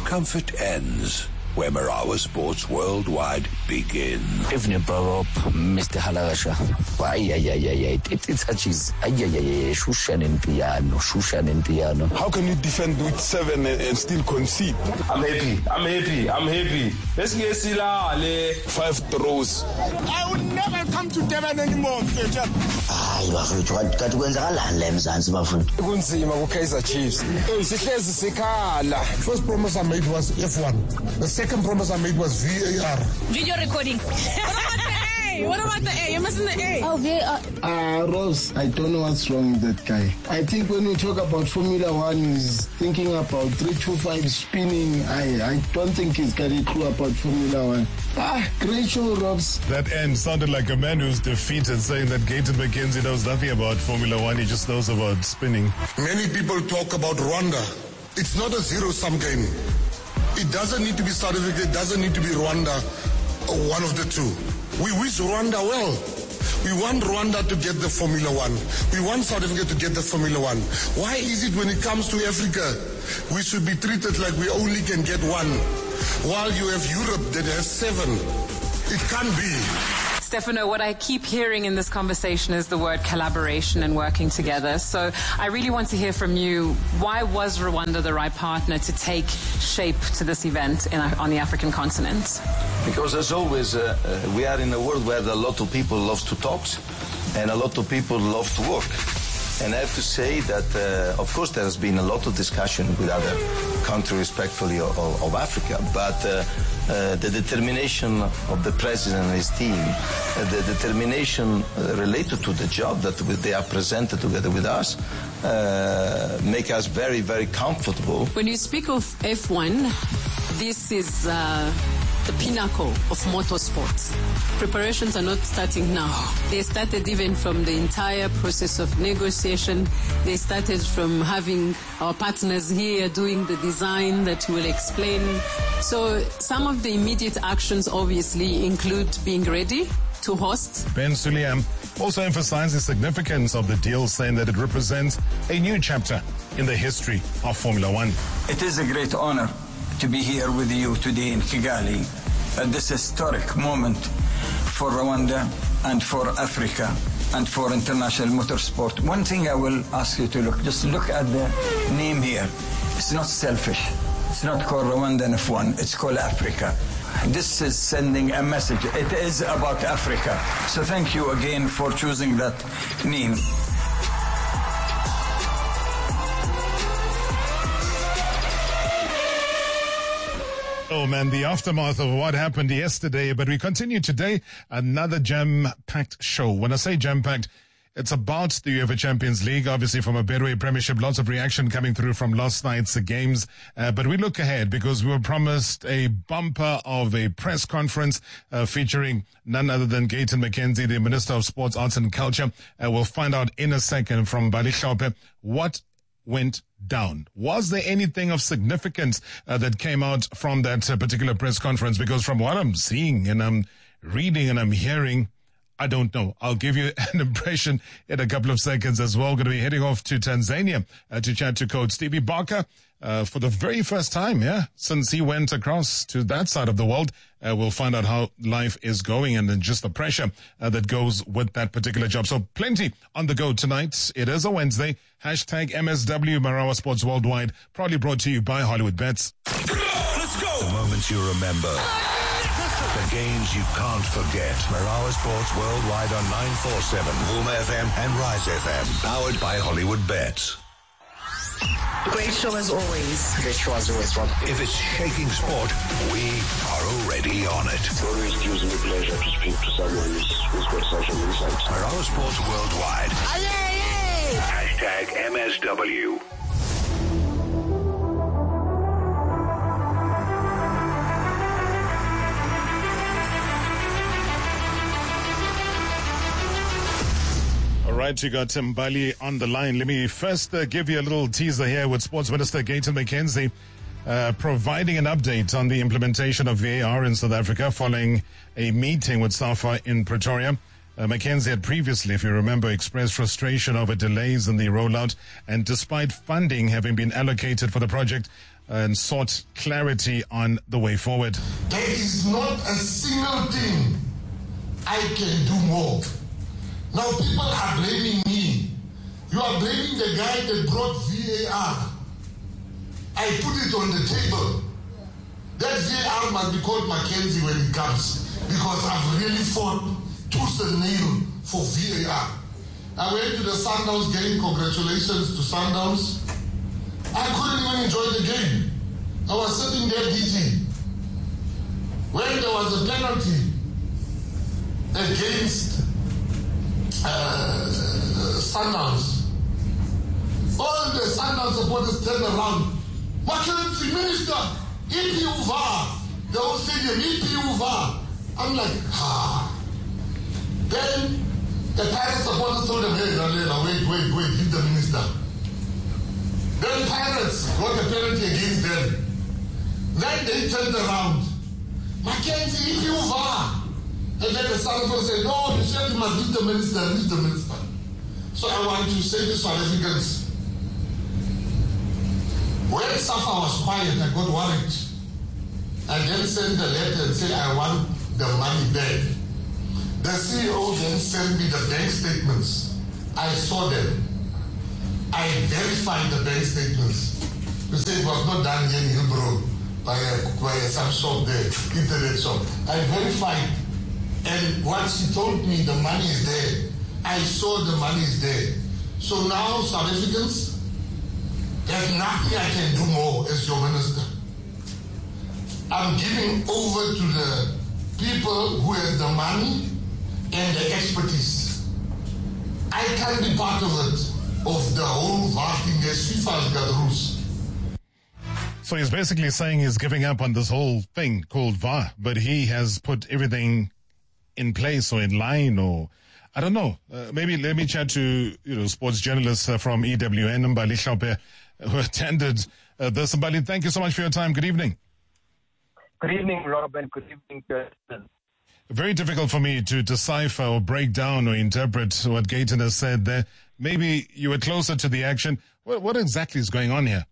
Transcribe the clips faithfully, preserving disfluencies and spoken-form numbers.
comfort ends, where Marawa Sports Worldwide begins. Evening, bro, Mister Halagasha. Ay, ay, ay, ay, ay. It, it touches. Ay, ay, ay, ay. Shushan in piano, Shushan in piano. How can you defend with seven and, and still concede? I'm happy. I'm happy. I'm happy. Let's get Sila. Five throws. I will never come to Devon anymore, future. Ay, bafethu kanti kwenzakalani la eMzansi bafethu? Kunzima kuKaizer Chiefs. Eh, sihlezi sikhala. First promise I made was F one. The second promise I made was V A R. Video recording. What about the A? You're missing the A. Oh, V A R. Ah, uh, Ross, I don't know what's wrong with that guy. I think when we talk about Formula One, he's thinking about three two five spinning. I, I don't think he's got a clue about Formula One. Ah, great show, Robs. That end sounded like a man who's defeated, saying that Gayton McKenzie knows nothing about Formula One. He just knows about spinning. Many people talk about Rwanda. It's not a zero-sum game. It doesn't need to be South Africa. It doesn't need to be Rwanda. One of the two. We wish Rwanda well. We want Rwanda to get the Formula One. We want South Africa to get the Formula One. Why is it when it comes to Africa, we should be treated like we only can get one, while you have Europe that has seven? It can't be. Stefano, what I keep hearing in this conversation is the word collaboration and working together. So I really want to hear from you, why was Rwanda the right partner to take shape to this event in, on the African continent? Because as always, uh, uh, we are in a world where a lot of people love to talk and a lot of people love to work. And I have to say that, uh, of course, there has been a lot of discussion with other countries, respectfully, of, of Africa. But uh, uh, the determination of the president and his team, uh, the determination uh, related to the job that they are presented together with us, uh, make us very, very comfortable. When you speak of F one, this is uh, the pinnacle of motorsports. Preparations are not starting now. They started even from the entire process of negotiation. They started from having our partners here doing the design that we'll explain. So some of the immediate actions obviously include being ready to host. Ben Suliam also emphasized the significance of the deal, saying that it represents a new chapter in the history of Formula One. It is a great honor to be here with you today in Kigali at this historic moment for Rwanda and for Africa and for international motorsport. One thing I will ask you to look, just look at the name here. It's not selfish. It's not called Rwanda F one, it's called Africa. This is sending a message. It is about Africa. So thank you again for choosing that name. Oh man, the aftermath of what happened yesterday, but we continue today, another jam-packed show. When I say jam-packed, it's about the UEFA Champions League, obviously from a Betway Premiership, lots of reaction coming through from last night's games. Uh, but we look ahead because we were promised a bumper of a press conference uh, featuring none other than Gayton McKenzie, the Minister of Sports, Arts and Culture. Uh, we'll find out in a second from Bali Hlophe what went down. Was there anything of significance uh, that came out from that uh, particular press conference? Because from what I'm seeing and I'm reading and I'm hearing, I don't know. I'll give you an impression in a couple of seconds as well. Going to be heading off to Tanzania uh, to chat to Coach Stevie Barker uh, for the very first time, yeah, since he went across to that side of the world. Uh, we'll find out how life is going and then just the pressure uh, that goes with that particular job. So plenty on the go tonight. It is a Wednesday. Hashtag M S W Marawa Sports Worldwide. Proudly brought to you by Hollywood Bets. Let's go! The moments you remember. The games you can't forget. Marawa Sports Worldwide on nine forty-seven, Vuma F M and Rise F M. Powered by Hollywood Bets. Great show as always. Great show as always, Rob. If it's shaking sport, we are already on it. It always gives me pleasure to speak to someone who's, who's got such an insight. Marawa Sports Worldwide. Aye, aye, aye. Hashtag M S W. All right, you got Mbali on the line. Let me first uh, give you a little teaser here with Sports Minister Gayton McKenzie uh, providing an update on the implementation of V A R in South Africa following a meeting with SAFA in Pretoria. Uh, Mackenzie had previously, if you remember, expressed frustration over delays in the rollout, and despite funding having been allocated for the project, uh, and sought clarity on the way forward. There is not a single thing I can do more. Now people are blaming me. You are blaming the guy that brought V A R. I put it on the table. That V A R must be called Mackenzie when it comes, because I've really fought tooth and nail for V A R. I went to the Sundowns game. Congratulations to Sundowns. I couldn't even enjoy the game. I was sitting there D J. When there was a penalty against uh, Sundowns, all the Sundowns supporters turned around. Mackenzie, Minister, E P U V A R, the whole stadium, E P U V A R. I'm like, ah. Then the Pirates supporters told them, hey, Ralela, wait, wait, wait, give the minister. Then Pirates got a penalty against them. Then they turned around. Mackenzie, E P U V A R. And then the South Africans said, no, you said you must leave the minister, leave the minister. So I want to say to South Africans, when SAFA was quiet, I got worried. I then sent a letter and said, I want the money back. The C E O then sent me the bank statements. I saw them. I verified the bank statements. They said it was not done here in Hillbrow by a, by a some shop there, internet shop. I verified. And what she told me, the money is there. I saw the money is there. So now, South Africans, there's nothing I can do more as your minister. I'm giving over to the people who have the money and the expertise. I can't be part of it, of the whole V A R thing as FIFA's got rules. So he's basically saying he's giving up on this whole thing called V A R, but he has put everything in place or in line, or I don't know. Uh, maybe let me chat to you know sports journalists uh, from E W N, Mbali Hlaupe, who attended uh, this. Mbali, thank you so much for your time. Good evening. Good evening, Rob, and good evening, Kirsten. Very difficult for me to decipher or break down or interpret what Gayton has said there. Maybe you were closer to the action. What, what exactly is going on here?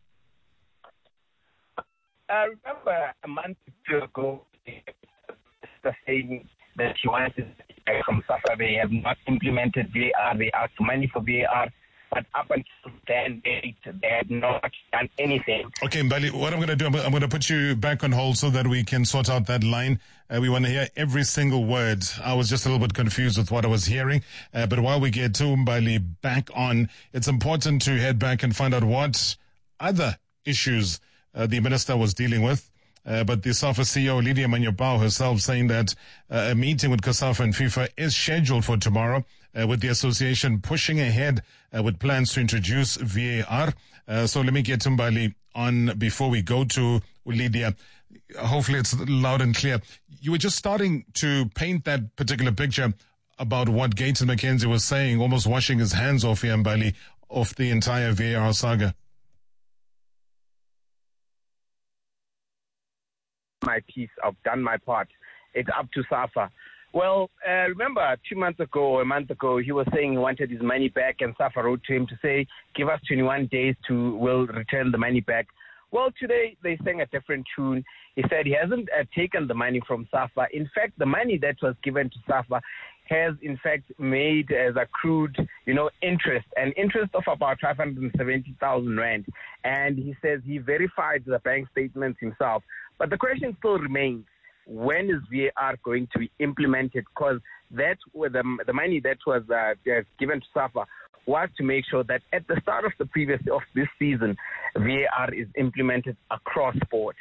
I remember a month or two ago, saying that she wanted from SAFA. They have not implemented V A R. They asked money for V A R. But up until then, they, they had not done anything. Okay, Mbali, what I'm going to do, I'm, I'm going to put you back on hold so that we can sort out that line. Uh, we want to hear every single word. I was just a little bit confused with what I was hearing. Uh, but while we get to Mbali back on, it's important to head back and find out what other issues uh, the minister was dealing with. Uh, but the SAFA C E O, Lydia Manyopao herself, saying that uh, a meeting with COSAFA and FIFA is scheduled for tomorrow, uh, with the association pushing ahead uh, with plans to introduce V A R. Uh, so let me get to Mbali on before we go to Lydia. Hopefully it's loud and clear. You were just starting to paint that particular picture about what Gayton Mackenzie was saying, almost washing his hands off here, Mbali, of the entire V A R saga. My piece, I've done my part. It's up to SAFA. Well, uh, remember two months ago or a month ago, he was saying he wanted his money back, and SAFA wrote to him to say, give us twenty-one days to, we'll return the money back. Well, today they sang a different tune. He said he hasn't uh, taken the money from SAFA. In fact, the money that was given to SAFA has, in fact, made as accrued, you know, interest, an interest of about five hundred seventy thousand rand. And he says he verified the bank statements himself. But the question still remains, when is V A R going to be implemented? Because that, the, the money that was uh, given to SAFA was to make sure that at the start of the previous of this season, V A R is implemented across sport.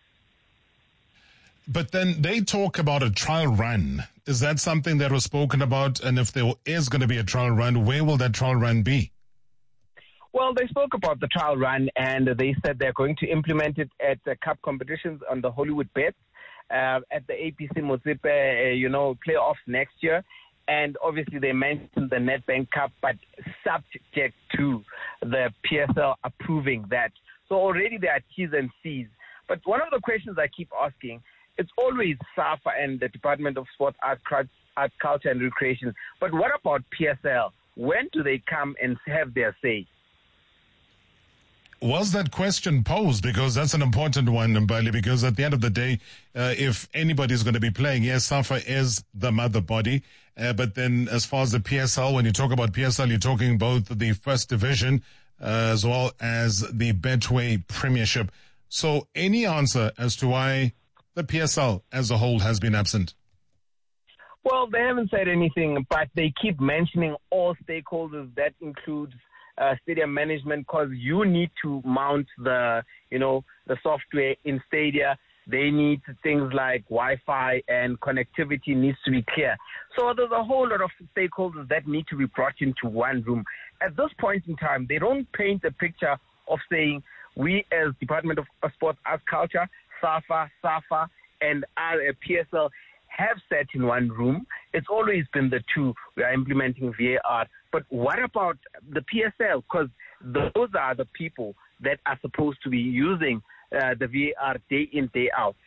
But then they talk about a trial run. Is that something that was spoken about? And if there is going to be a trial run, where will that trial run be? Well, they spoke about the trial run, and they said they're going to implement it at the cup competitions on the Hollywood Bets, uh, at the A P C Motsepe, uh, you know, playoffs next year. And obviously they mentioned the Nedbank Cup, but subject to the P S L approving that. So already there are T's and C's. But one of the questions I keep asking, it's always SAFA and the Department of Sport, Arts, Arts, Culture and Recreation. But what about P S L? When do they come and have their say? Was that question posed? Because that's an important one, Mbali, because at the end of the day, uh, if anybody's going to be playing, yes, SAFA is the mother body. Uh, but then as far as the P S L, when you talk about P S L, you're talking both the first division uh, as well as the Betway Premiership. So any answer as to why the P S L as a whole has been absent? Well, they haven't said anything, but they keep mentioning all stakeholders. That includes Uh, stadium management, because you need to mount the, you know, the software in stadia. They need things like Wi-Fi and connectivity needs to be clear. So there's a whole lot of stakeholders that need to be brought into one room. At this point in time, they don't paint a picture of saying we as Department of Sports, Arts, Culture, SAFA, SAFA, and our uh, P S L have sat in one room. It's always been the two. We are implementing V A R. But what about the P S L? Because those are the people that are supposed to be using uh, the V A R day in, day out.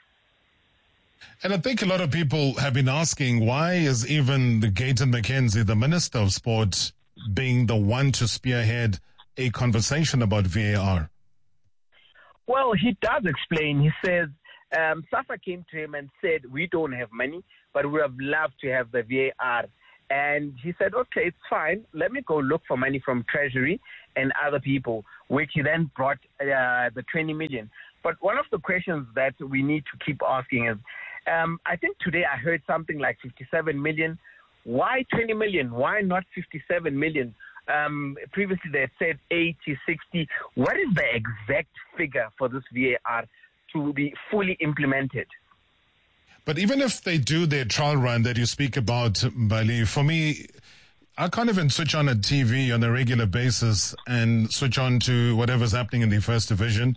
And I think a lot of people have been asking, why is even the Gayton McKenzie, the Minister of Sport, being the one to spearhead a conversation about V A R? Well, he does explain. He says, um, SAFA came to him and said, we don't have money, but we would have loved to have the V A R. And he said, okay, it's fine. Let me go look for money from Treasury and other people, which he then brought uh, the twenty million. But one of the questions that we need to keep asking is, um, I think today I heard something like fifty-seven million. Why twenty million? Why not fifty-seven million? Um, previously they had said eighty, sixty. What is the exact figure for this V A R to be fully implemented? But even if they do their trial run that you speak about, Bali, for me, I can't even switch on a T V on a regular basis and switch on to whatever's happening in the first division.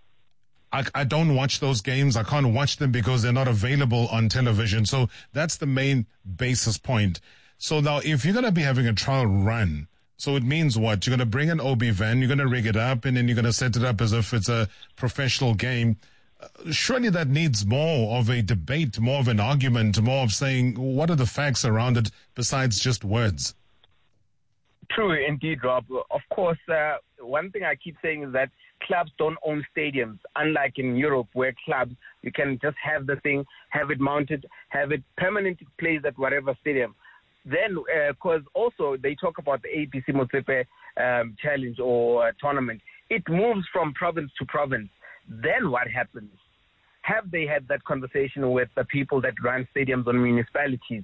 I, I don't watch those games. I can't watch them because they're not available on television. So that's the main basis point. So now if you're going to be having a trial run, so it means what? You're going to bring an O B van, you're going to rig it up, and then you're going to set it up as if it's a professional game. Uh, surely that needs more of a debate, more of an argument, more of saying what are the facts around it besides just words. True, indeed, Rob. Of course, uh, one thing I keep saying is that clubs don't own stadiums, unlike in Europe where clubs, you can just have the thing, have it mounted, have it permanently placed at whatever stadium. Then, because uh, also they talk about the A P C Motsepe um, challenge or uh, tournament, it moves from province to province. Then what happens? Have they had that conversation with the people that run stadiums on municipalities?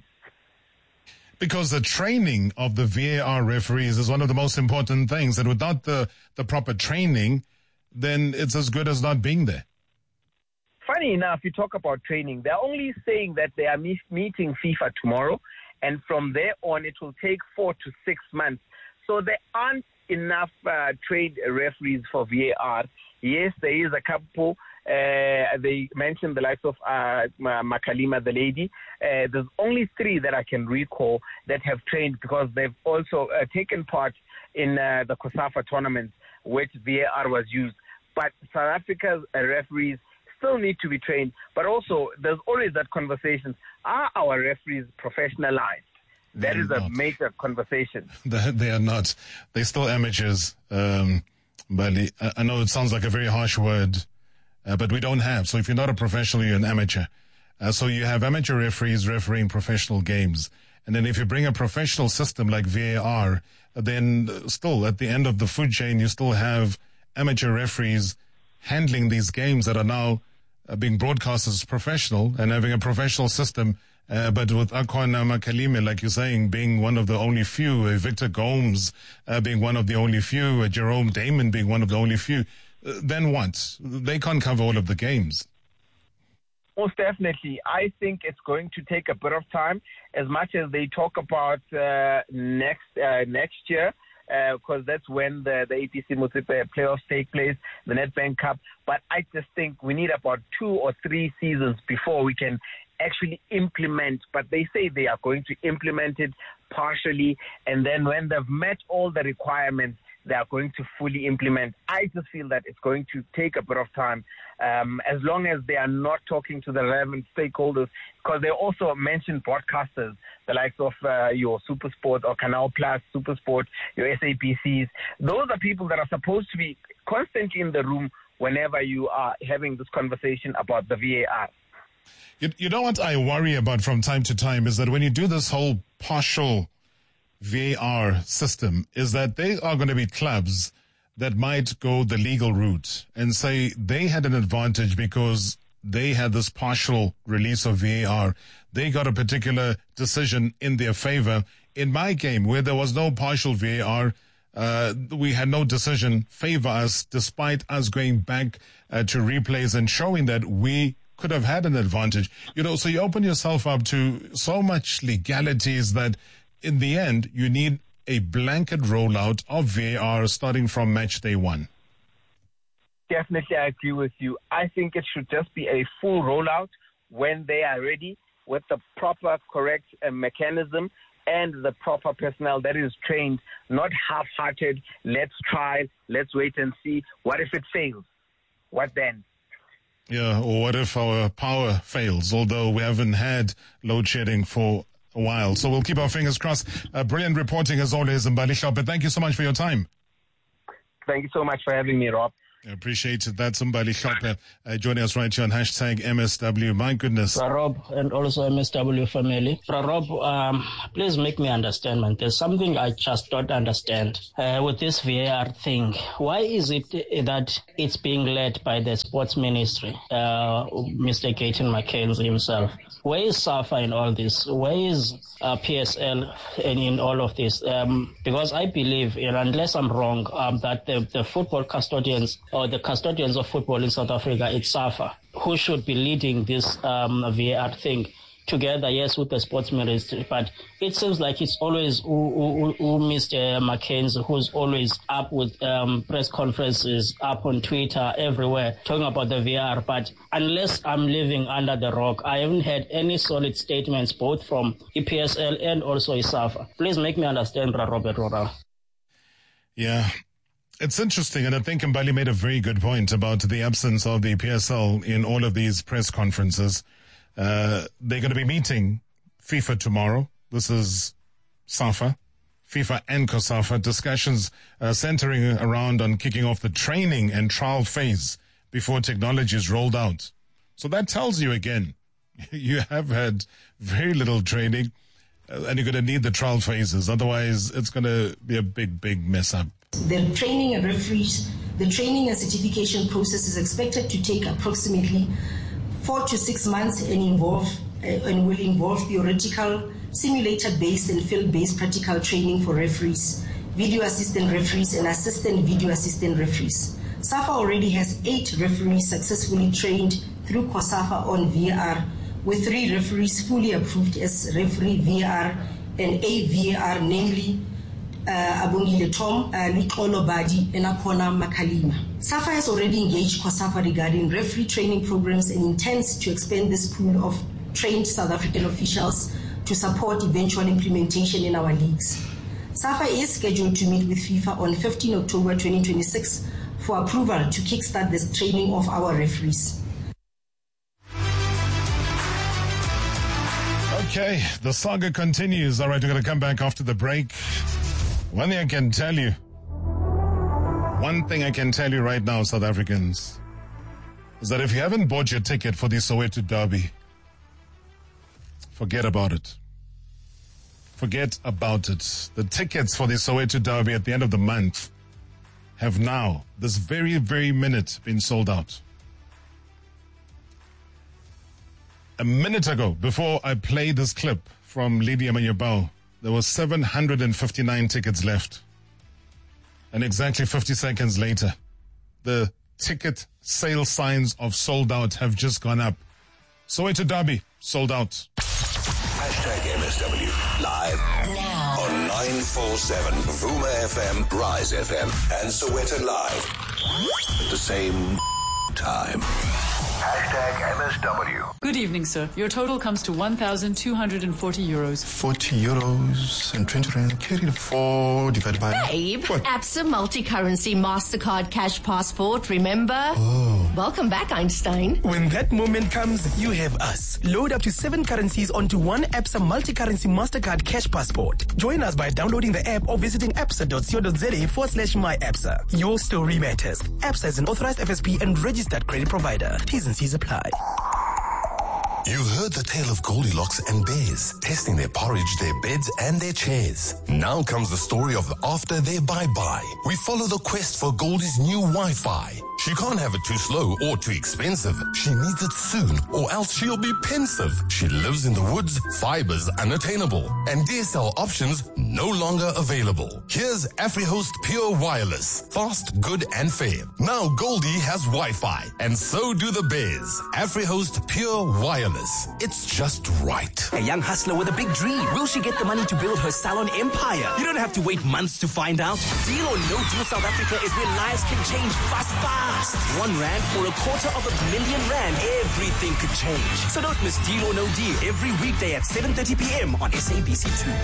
Because the training of the V A R referees is one of the most important things. And without the, the proper training, then it's as good as not being there. Funny enough, you talk about training. They're only saying that they are meeting FIFA tomorrow. And from there on, it will take four to six months. So there aren't enough uh, trained referees for V A R. Yes, there is a couple. Uh, they mentioned the likes of uh, Makalima, the lady. Uh, there's only three that I can recall that have trained because they've also uh, taken part in uh, the COSAFA tournament, which V A R was used. But South Africa's uh, referees still need to be trained. But also, there's always that conversation. Are our referees professionalized? That is a major conversation. They are not. They're still amateurs. Um, but I know it sounds like a very harsh word, uh, but we don't have. So if you're not a professional, you're an amateur. Uh, so you have amateur referees refereeing professional games. And then if you bring a professional system like V A R, then still at the end of the food chain, you still have amateur referees handling these games that are now uh, being broadcast as professional and having a professional system. Uh, but with Akwana Makalime, like you're saying, being one of the only few, uh, Victor Gomes uh, being one of the only few, uh, Jerome Damon being one of the only few, uh, then what? They can't cover all of the games. Most definitely. I think it's going to take a bit of time, as much as they talk about uh, next uh, next year, because uh, that's when the, the A P C Motsepe playoffs take place, the Nedbank Cup. But I just think we need about two or three seasons before we can actually implement. But they say they are going to implement it partially, and then when they've met all the requirements, they are going to fully implement. I just feel that it's going to take a bit of time, um, as long as they are not talking to the relevant stakeholders, because they also mentioned broadcasters, the likes of uh, your SuperSport or Canal Plus, SuperSport, your S A B Cs. Those are people that are supposed to be constantly in the room whenever you are having this conversation about the V A R. You, you know what I worry about from time to time is that when you do this whole partial V A R system, is that they are going to be clubs that might go the legal route and say they had an advantage because they had this partial release of V A R. They got a particular decision in their favor. In my game, where there was no partial V A R, uh, we had no decision favor us, despite us going back uh, to replays and showing that we could have had an advantage. You know, so you open yourself up to so much legalities that in the end, you need a blanket rollout of V A R starting from match day one. Definitely, I agree with you. I think it should just be a full rollout when they are ready with the proper, correct uh, mechanism and the proper personnel that is trained, not half-hearted, let's try, let's wait and see. What if it fails? What then? Yeah, or what if our power fails, although we haven't had load shedding for a while. So we'll keep our fingers crossed. Uh, brilliant reporting as always, Mbali Hlophe. Thank you so much for your time. Thank you so much for having me, Rob. I appreciate it. That's Mbali Hlophe uh, joining us right here on hashtag M S W. My goodness. Rob and also M S W family. Rob, um, please make me understand, man. There's something I just don't understand uh, with this V A R thing. Why is it that it's being led by the sports ministry, uh, Mister Gayton McKenzie himself? Where is SAFA in all this? Where is uh, P S L in, in all of this? Um, because I believe, and unless I'm wrong, um, that the, the football custodians or the custodians of football in South Africa, it's SAFA, who should be leading this um, V A R thing together, yes, with the sports ministry. But it seems like it's always who, who, who Mister McKenzie, who's always up with um, press conferences, up on Twitter, everywhere, talking about the V A R. But unless I'm living under the rock, I haven't had any solid statements, both from E P S L and also SAFA. Please make me understand, Robert Rora. Yeah. It's interesting, and I think Mbali made a very good point about the absence of the P S L in all of these press conferences. Uh, they're going to be meeting FIFA tomorrow. This is SAFA, FIFA and COSAFA, discussions uh, centering around on kicking off the training and trial phase before technology is rolled out. So that tells you again, you have had very little training, uh, and you're going to need the trial phases. Otherwise, it's going to be a big, big mess up. The training and referees, the training and certification process is expected to take approximately four to six months and involve uh, and will involve theoretical, simulator-based and field-based practical training for referees, video assistant referees and assistant video assistant referees. SAFA already has eight referees successfully trained through COSAFA on V A R, with three referees fully approved as referee V A R and a V A R, namely Uh, Abongile Tom, uh, Likolo Badi, and Akona Makalima. SAFA has already engaged COSAFA regarding referee training programs and intends to expand this pool of trained South African officials to support eventual implementation in our leagues. SAFA is scheduled to meet with FIFA on fifteenth of October twenty twenty-six for approval to kickstart the training of our referees. Okay, the saga continues. All right, we're going to come back after the break. One thing I can tell you, one thing I can tell you right now, South Africans, is that if you haven't bought your ticket for the Soweto Derby, forget about it. Forget about it. The tickets for the Soweto Derby at the end of the month have now, this very, very minute, been sold out. A minute ago, before I played this clip from Lydia Manyabao, there were seven hundred fifty-nine tickets left. And exactly fifty seconds later, the ticket sale signs of sold out have just gone up. Soweto Derby, sold out. Hashtag M S W, live now on nine forty-seven, Vuma F M, Rise F M, and Soweto Live. At the same time. Hashtag M S W. Good evening, sir. Your total comes to one thousand two hundred forty euros. forty euros and twenty rand carried four divided by... Babe, what? Absa Multi-Currency MasterCard Cash Passport, remember? Oh. Welcome back, Einstein. When that moment comes, you have us. Load up to seven currencies onto one Absa Multi-Currency MasterCard Cash Passport. Join us by downloading the app or visiting absa.co.za forward slash my Absa. Your story matters. Absa is an authorized F S P and registered credit provider. T's and C's apply. You heard the tale of Goldilocks and Bears, testing their porridge, their beds, and their chairs. Now comes the story of after their bye-bye. We follow the quest for Goldie's new Wi-Fi. She can't have it too slow or too expensive. She needs it soon, or else she'll be pensive. She lives in the woods, fibers unattainable, and D S L options no longer available. Here's AfriHost Pure Wireless. Fast, good, and fair. Now Goldie has Wi-Fi, and so do the Bears. AfriHost Pure Wireless. It's just right. A young hustler with a big dream. Will she get the money to build her salon empire? You don't have to wait months to find out. Deal or No Deal South Africa is where lives can change fast, fast. One rand or a quarter of a million rand. Everything could change. So don't miss Deal or No Deal every weekday at seven thirty p.m. on S A B C two.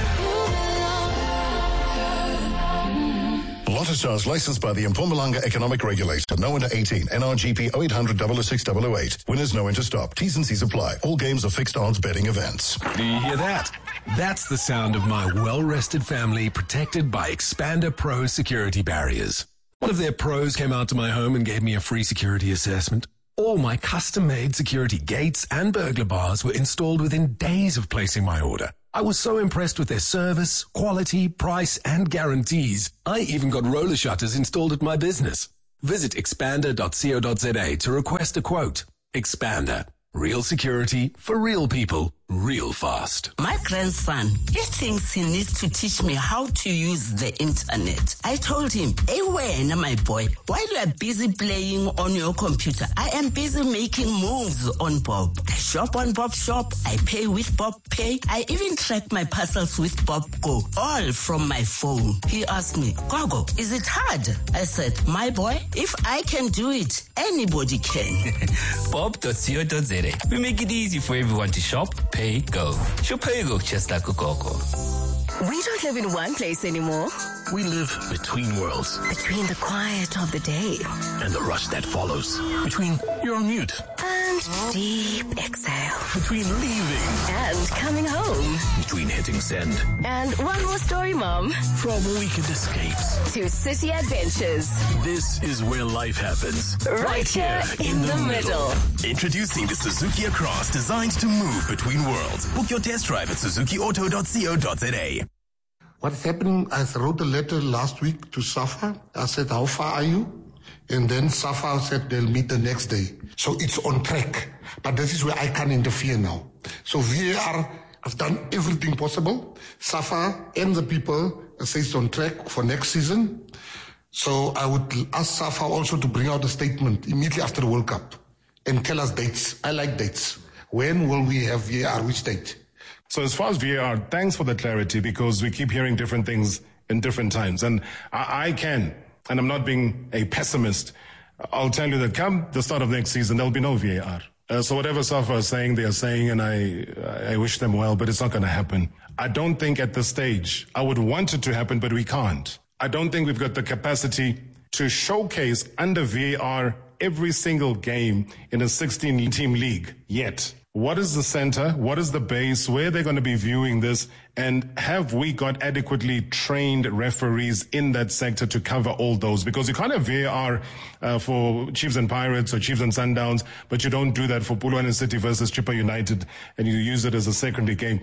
Lotto Stars licensed by the Mpumalanga Economic Regulator. No under eighteen. N R G P oh eight hundred, oh oh six, oh oh eight. Winners know when to stop. T's and C's apply. All games are fixed odds betting events. Do you hear that? That's the sound of my well-rested family protected by Expander Pro security barriers. One of their pros came out to my home and gave me a free security assessment. All my custom-made security gates and burglar bars were installed within days of placing my order. I was so impressed with their service, quality, price, and guarantees. I even got roller shutters installed at my business. Visit expander dot co dot za to request a quote. Expander. Real security for real people, real fast. My grandson, he thinks he needs to teach me how to use the internet. I told him, hey, when, my boy, while you are busy playing on your computer, I am busy making moves on Bob. I shop on Bob Shop. I pay with Bob Pay. I even track my parcels with Bob Go, all from my phone. He asked me, Gogo, is it hard? I said, my boy, if I can do it, anybody can. bob dot co dot za. We make it easy for everyone to shop, pay, go. Shop, pay, go, just like a Gogo. We don't live in one place anymore. We live between worlds. Between the quiet of the day and the rush that follows. Between you're on mute and deep exhale. Between leaving and coming home. Between hitting send and one more story, Mom. From weekend escapes to city adventures. This is where life happens. Right, right here in, in the, the middle. middle. Introducing the Suzuki Across, designed to move between worlds. Book your test drive at suzuki auto dot co dot za. What's happening, I wrote a letter last week to SAFA. I said, how far are you? And then SAFA said they'll meet the next day. So it's on track. But this is where I can interfere now. So V A R has done everything possible. SAFA and the people say it's on track for next season. So I would ask SAFA also to bring out a statement immediately after the World Cup and tell us dates. I like dates. When will we have V A R? Which date? So as far as V A R, thanks for the clarity, because we keep hearing different things in different times. And I, I can, and I'm not being a pessimist, I'll tell you that come the start of next season, there'll be no V A R. Uh, so whatever SAFA is saying, they are saying, and I, I wish them well, but it's not going to happen. I don't think at this stage, I would want it to happen, but we can't. I don't think we've got the capacity to showcase under V A R every single game in a sixteen-team league yet. What is the center? What is the base? Where are they going to be viewing this? And have we got adequately trained referees in that sector to cover all those? Because you can't have V A R uh, for Chiefs and Pirates or Chiefs and Sundowns, but you don't do that for Polokwane City versus Chippa United, and you use it as a secondary game.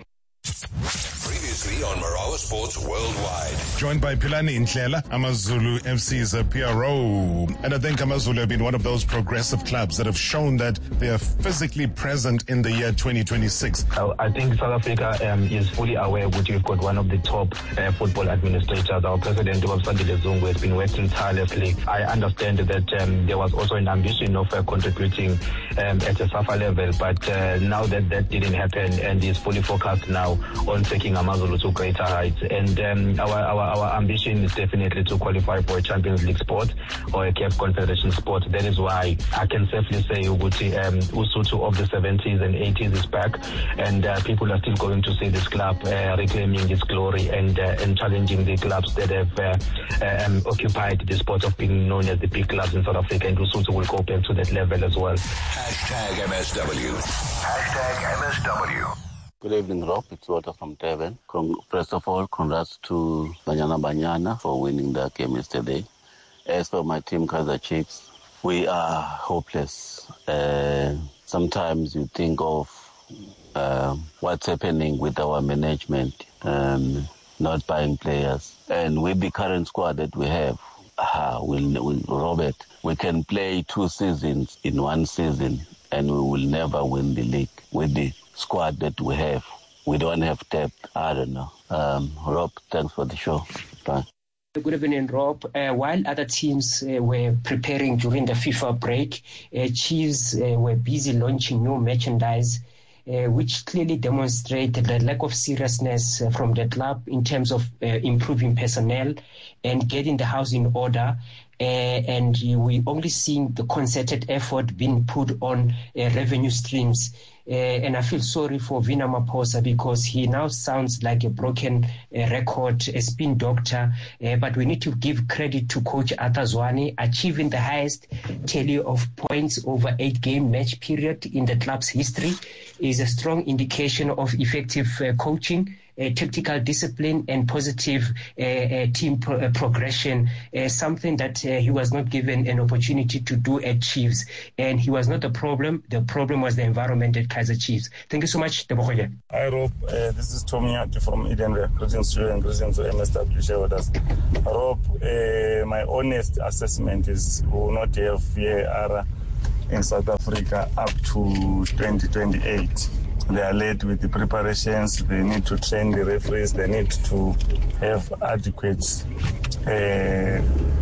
Previously on Marawa Sports Worldwide. Joined by Philani Nhlela, AmaZulu F C's P R O. And I think AmaZulu have been one of those progressive clubs that have shown that they are physically present in the year twenty twenty-six. I think South Africa um, is fully aware that we've got one of the top uh, football administrators. Our president, Wabsandile Zungu, has been working tirelessly. I understand that um, there was also an ambition of uh, contributing um, at a SAFA level, but uh, now that that didn't happen and is fully focused now on taking AmaZulu AmaZulu to greater heights. And um, our, our our ambition is definitely to qualify for a Champions League spot or a C A F Confederation spot. That is why I can safely say Uguti um, Usuthu of the seventies and eighties is back, and uh, people are still going to see this club uh, reclaiming its glory and uh, and challenging the clubs that have uh, um, occupied the spot of being known as the big clubs in South Africa, and Usuthu will go back to that level as well. Hashtag M S W. Hashtag M S W. Good evening, Rob. It's Walter from Devon. Con- First of all, congrats to Banyana Banyana for winning the game yesterday. As for my team, Kaizer Chiefs, we are hopeless. Uh, sometimes you think of uh, what's happening with our management, um, not buying players. And with the current squad that we have, uh, we'll, we'll, Robert, we can play two seasons in one season and we will never win the league with the squad that we have. We don't have depth. I don't know. Um, Rob, thanks for the show. Bye. Good evening, Rob. Uh, while other teams uh, were preparing during the FIFA break, uh, Chiefs uh, were busy launching new merchandise, uh, which clearly demonstrated the lack of seriousness uh, from the club in terms of uh, improving personnel and getting the house in order. Uh, and we only seeing the concerted effort being put on uh, revenue streams. Uh, and I feel sorry for Vina Maposa because he now sounds like a broken uh, record, a spin doctor. Uh, but we need to give credit to Coach Arthur Zwane, achieving the highest tally of points over eight-game match period in the club's history is a strong indication of effective uh, coaching, Uh, tactical discipline and positive uh, uh, team pro- uh, progression, uh, something that uh, he was not given an opportunity to do at Chiefs. And he was not the problem. The problem was the environment at Kaizer Chiefs. Thank you so much. Hi, Rob. Uh, this is Tommy Ati from Edenville. Greetings to you and greetings to M S W shareholders. Rob, uh, my honest assessment is we will not have V A R in South Africa up to twenty twenty-eight. They are late with the preparations. They need to train the referees. They need to have adequate uh,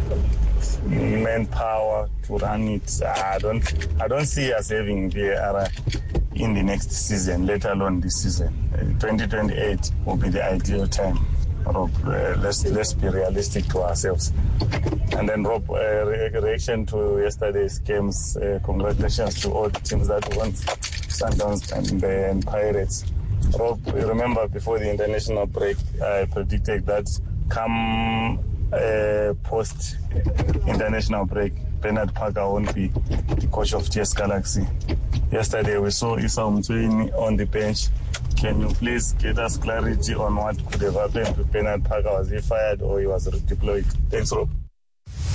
manpower to run it. I don't, I don't see us having V A R in the next season, let alone this season. Uh, twenty twenty-eight will be the ideal time. Rob, uh, let's let's be realistic to ourselves. And then, Rob, uh, re- reaction to yesterday's games. Uh, congratulations to all the teams that won. Sundowns and, uh, and Pirates. Rob, you remember before the international break, I predicted that come uh, post-international break, Bernard Parker won't be the coach of T S Galaxy. Yesterday we saw Issa Mtweni on the bench. Can you please get us clarity on what could have happened to Bernard Parker? Was he fired or he was redeployed? Thanks, Rob.